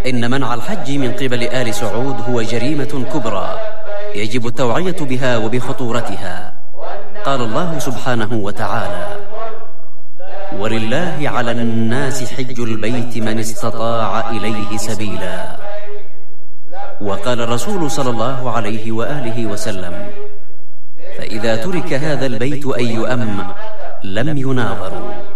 فإن منع الحج من قبل آل سعود هو جريمة كبرى يجب التوعية بها وبخطورتها. قال الله سبحانه وتعالى: ولله على الناس حج البيت من استطاع إليه سبيلا. وقال الرسول صلى الله عليه وآله وسلم: فإذا ترك هذا البيت أن يؤم لم يناظروا.